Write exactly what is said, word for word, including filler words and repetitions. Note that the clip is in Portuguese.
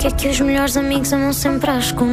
que é que os melhores amigos andam sempre às escondidas?